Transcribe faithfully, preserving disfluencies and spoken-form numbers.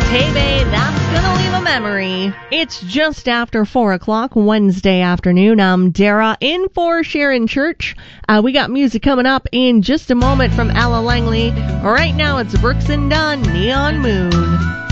Hey babe, that's gonna leave a memory. It's just after four o'clock Wednesday afternoon. I'm Dara in for Sharon Church. Uh, we got music coming up in just a moment from Ella Langley. Right now it's Brooks and Dunn, Neon Moon.